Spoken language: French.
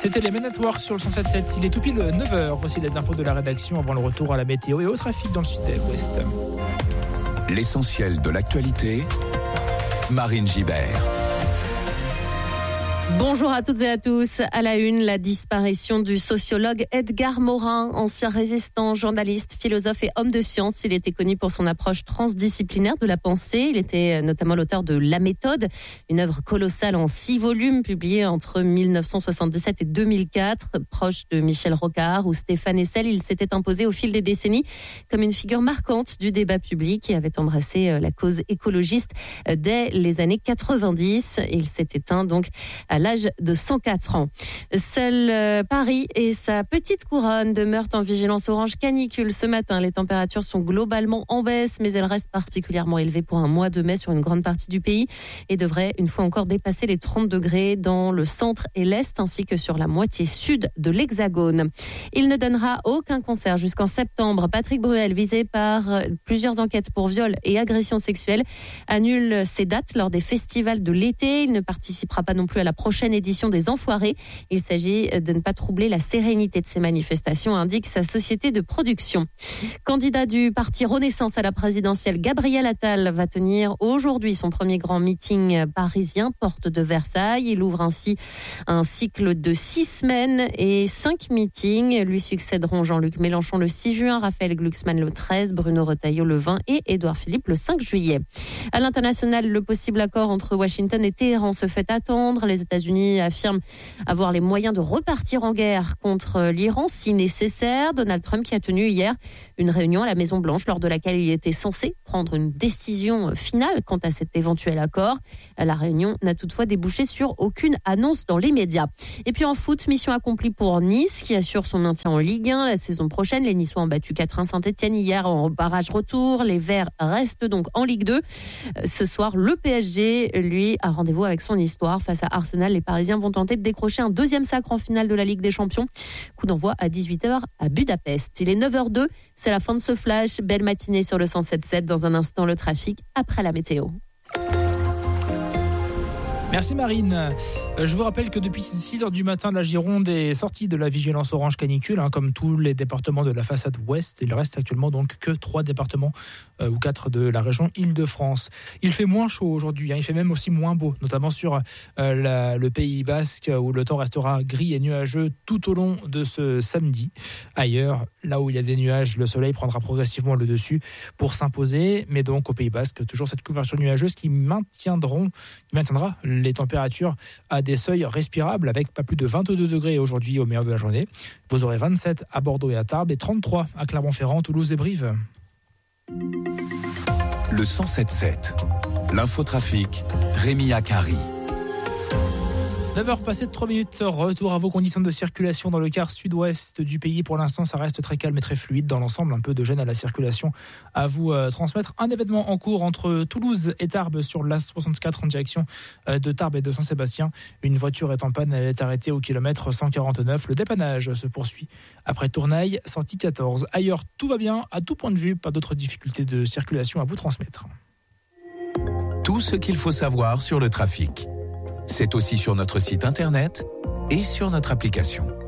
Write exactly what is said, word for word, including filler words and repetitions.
C'était les Men at Work sur le cent sept virgule sept. Il est tout pile neuf heures. Voici les infos de la rédaction avant le retour à la météo et au trafic dans le sud-ouest. L'essentiel de l'actualité, Marine Gibert. Bonjour à toutes et à tous. À la une, la disparition du sociologue Edgar Morin, ancien résistant, journaliste, philosophe et homme de science. Il était connu pour son approche transdisciplinaire de la pensée. Il était notamment l'auteur de La Méthode, une œuvre colossale en six volumes publiée entre dix-neuf cent soixante-dix-sept et deux mille quatre. Proche de Michel Rocard ou Stéphane Hessel, il s'était imposé au fil des décennies comme une figure marquante du débat public et avait embrassé la cause écologiste dès les années quatre-vingt-dix. Il s'est éteint donc à l'âge de cent quatre ans. Seul euh, Paris et sa petite couronne demeurent en vigilance orange canicule ce matin. Les températures sont globalement en baisse, mais elles restent particulièrement élevées pour un mois de mai sur une grande partie du pays et devraient une fois encore dépasser les trente degrés dans le centre et l'est ainsi que sur la moitié sud de l'Hexagone. Il ne donnera aucun concert jusqu'en septembre. Patrick Bruel, visé par plusieurs enquêtes pour viol et agression sexuelle, annule ses dates lors des festivals de l'été. Il ne participera pas non plus à la prochaine édition des Enfoirés. Il s'agit de ne pas troubler la sérénité de ces manifestations, indique sa société de production. Candidat du parti Renaissance à la présidentielle, Gabriel Attal va tenir aujourd'hui son premier grand meeting parisien, porte de Versailles. Il ouvre ainsi un cycle de six semaines et cinq meetings. Lui succéderont Jean-Luc Mélenchon le six juin, Raphaël Glucksmann le treize, Bruno Retailleau le vingt et Édouard Philippe le cinq juillet. À l'international, le possible accord entre Washington et Téhéran se fait attendre. Les États-Unis affirment avoir les moyens de repartir en guerre contre l'Iran si nécessaire. Donald Trump qui a tenu hier une réunion à la Maison-Blanche lors de laquelle il était censé prendre une décision finale quant à cet éventuel accord. La réunion n'a toutefois débouché sur aucune annonce dans les médias. Et puis en foot, mission accomplie pour Nice qui assure son maintien en Ligue un la saison prochaine. Les Niçois ont battu quatre un Saint-Etienne hier en barrage retour. Les Verts restent donc en Ligue deux. Ce soir, le P S G, lui, a rendez-vous avec son histoire face à Arsenal. Les Parisiens vont tenter de décrocher un deuxième sacre en finale de la Ligue des Champions. Coup d'envoi à dix-huit heures à Budapest. Il est neuf heures deux, c'est la fin de ce flash. Belle matinée sur le cent sept virgule sept. Dans un instant, le trafic après la météo. Merci Marine. Je vous rappelle que depuis six heures du matin, la Gironde est sortie de la vigilance orange canicule, hein, comme tous les départements de la façade ouest. Il reste actuellement donc que trois départements euh, ou quatre de la région Île-de-France. Il fait moins chaud aujourd'hui, hein, il fait même aussi moins beau, notamment sur euh, la, le Pays Basque où le temps restera gris et nuageux tout au long de ce samedi. Ailleurs, là où il y a des nuages, le soleil prendra progressivement le dessus pour s'imposer. Mais donc au Pays Basque, toujours cette couverture nuageuse qui maintiendront, qui maintiendra les températures à des seuils respirables avec pas plus de vingt-deux degrés aujourd'hui au meilleur de la journée. Vous aurez vingt-sept à Bordeaux et à Tarbes et trente-trois à Clermont-Ferrand, Toulouse et Brive. Le cent sept virgule sept. L'infotrafic, Rémi Akari. neuf heures passées de trois minutes, retour à vos conditions de circulation dans le quart sud-ouest du pays. Pour l'instant, ça reste très calme et très fluide dans l'ensemble. Un peu de gêne à la circulation à vous euh, transmettre. Un événement en cours entre Toulouse et Tarbes sur l'A soixante-quatre en direction euh, de Tarbes et de Saint-Sébastien. Une voiture est en panne, elle est arrêtée au kilomètre cent quarante-neuf. Le dépannage se poursuit après Tournaille, cent quatorze. Ailleurs, tout va bien, à tout point de vue, pas d'autres difficultés de circulation à vous transmettre. Tout ce qu'il faut savoir sur le trafic. C'est aussi sur notre site internet et sur notre application.